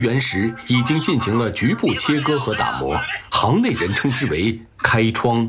原石已经进行了局部切割和打磨，行内人称之为开窗。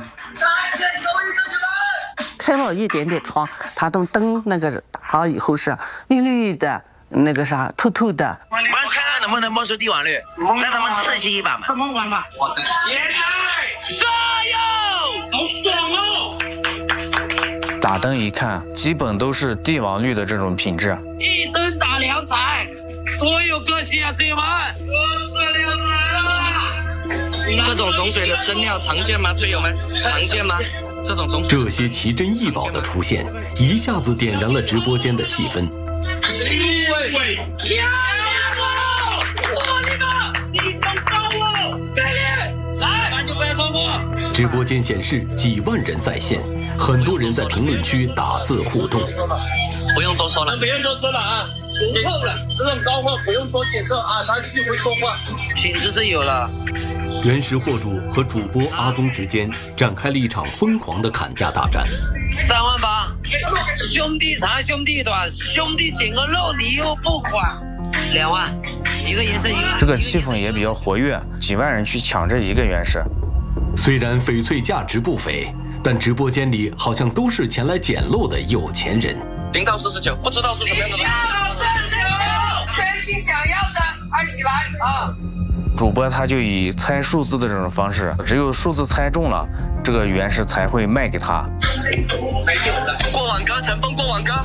开了一点点窗，它的灯那个打好以后是绿绿的，那个啥透透的。 我们看看能不能没收帝王绿，让他们刺激一把嘛。 他们玩吧。我的天呐！加油！好爽哦！ 打灯一看，基本都是帝王绿的这种品质。 一灯打两彩，多有个性啊，朋友们！多亮来了！ 这种种水的真料常见吗，队友们？常见吗？这种种水。 这些奇珍异宝的出现，一下子点燃了直播间的气氛。 喂，漂亮哦！我的妈，你真高哦！给力！来，咱就不要错过。 直播间显示几万人在线，很多人在评论区打字互动。 不用多说了， 不用多说了啊，熟透了。这种高货不用多解释啊，他就会说话。 品质是有了。 原石货主和主播阿东之间展开了一场疯狂的砍价大战。 3万8，兄弟长兄弟短，兄弟捡个肉你又不管，2万，一个颜色一个。 这个气氛也比较活跃，几万人去抢这一个原石。 虽然翡翠价值不菲，但直播间里好像都是前来捡漏的有钱人。 0到49，不知道是什么样的。 1到49，真心想要的猜起来啊！ 主播他就以猜数字的这种方式，只有数字猜中了，这个原石才会卖给他。 过网哥，乘风过网哥。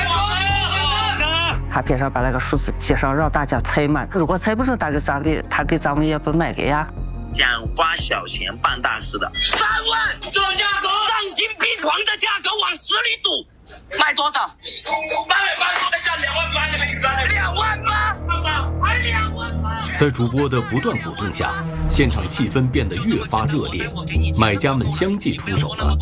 他边上把那个数字写上，让大家猜嘛。如果猜不中，他给咱们也不卖给呀。 想花小钱办大事的，3万这价格，丧心病狂的价格往死里赌。 卖多少 ？800多的价2万8，你们2万8，才2万8。 在主播的不断鼓动下，现场气氛变得越发热烈，买家们相继出手了。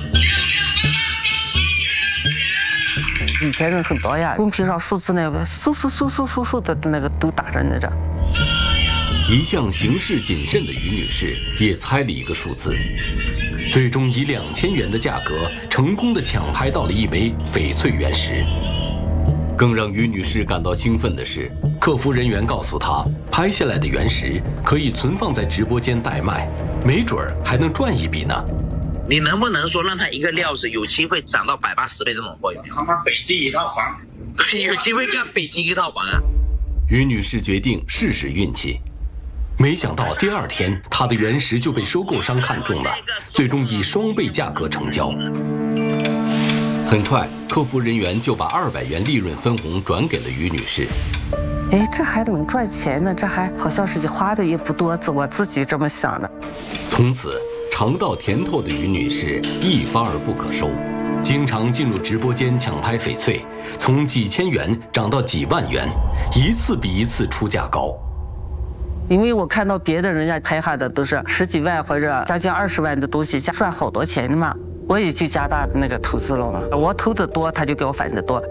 以前人很多呀，公屏上数字那个嗖的那个都打着那着。 一向行事谨慎的于女士也猜了一个数字，最终以2000元的价格成功的抢拍到了一枚翡翠原石。更让于女士感到兴奋的是，客服人员告诉她，拍下来的原石可以存放在直播间代卖，没准儿还能赚一笔呢。 你能不能说让他一个料子有机会涨到180倍这种货有没有？ 看看北京一套房， 有机会看北京一套房啊！ 于女士决定试试运气。没想到第2天，她的原石就被收购商看中了，最终以双倍价格成交。很快，客服人员就把200元利润分红转给了于女士。 哎，这还能赚钱呢？这还好像是花的也不多，我自己这么想的。 从此，尝到甜头的于女士一发而不可收，经常进入直播间抢拍翡翠，从几千元涨到几万元，一次比一次出价高。 因为我看到别的人家拍下的都是10几万或者将近20万的东西，赚好多钱的嘛，我也就加大那个投资了嘛。我投的多，他就给我返的多。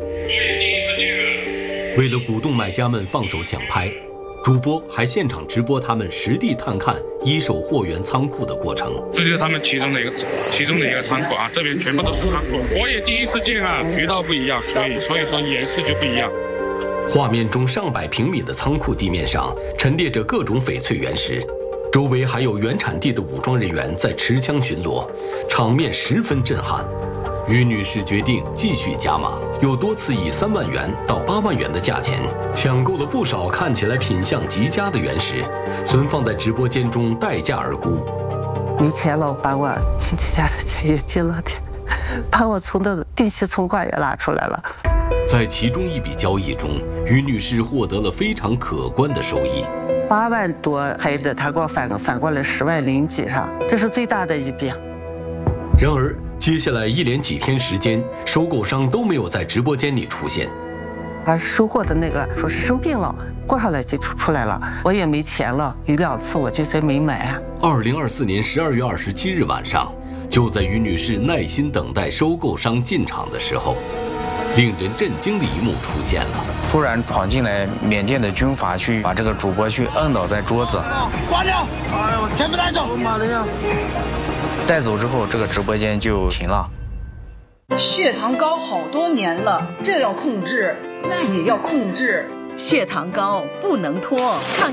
为了鼓动买家们放手抢拍，主播还现场直播他们实地探看一手货源仓库的过程。 这就是他们其中的一个仓库啊，这边全部都是仓库。我也第一次见啊，渠道不一样，所以说颜色就不一样。 画面中上百平米的仓库地面上陈列着各种翡翠原石，周围还有原产地的武装人员在持枪巡逻，场面十分震撼。于女士决定继续加码，又多次以3万元到8万元的价钱抢购了不少看起来品相极佳的原石，存放在直播间中待价而沽。 没钱了，把我亲戚家的钱也进了点，把我存的定期存款也拿出来了。 在其中一笔交易中，于女士获得了非常可观的收益 ，8万多拍的，他给我返过来10万0几上，这是最大的一笔。 然而，接下来一连几天时间，收购商都没有在直播间里出现。 他收货的那个说是生病了，过上来就出来了，我也没钱了，有2次我就才没买。 2024年12月27日晚上，就在于女士耐心等待收购商进场的时候，令人震惊的一幕出现了。 突然闯进来缅甸的军阀，去把这个主播去摁倒在桌子， 关掉，全部带走！妈的呀！ 带走之后，这个直播间就停了。 血糖高好多年了，这要控制，那也要控制， 血糖高不能拖，抗